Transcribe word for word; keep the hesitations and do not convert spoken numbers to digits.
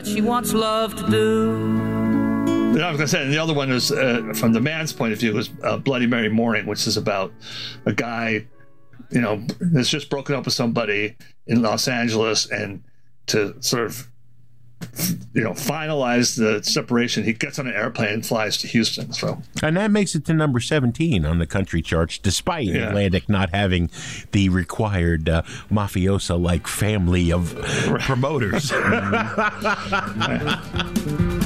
she wants love to do. I was going to say, and the other one is, uh, from the man's point of view, was uh, Bloody Mary Morning, which is about a guy, you know, that's just broken up with somebody in Los Angeles, and to sort of, you know, finalize the separation, he gets on an airplane and flies to Houston. So, and that makes it to number seventeen on the country charts, despite yeah. Atlantic not having the required uh, mafiosa-like family of right. promoters. Right.